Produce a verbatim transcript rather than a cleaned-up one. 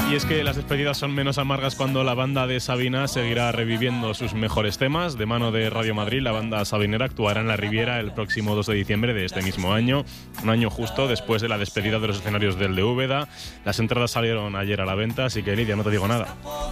Y es que las despedidas son menos amargas cuando la banda de Sabina seguirá reviviendo sus mejores temas. De mano de Radio Madrid, la banda sabinera actuará en la Riviera el próximo dos de diciembre de este mismo año, un año justo después de la despedida de los escenarios del de Úbeda. Las entradas salieron ayer a la venta, así que Lidia, no te digo nada.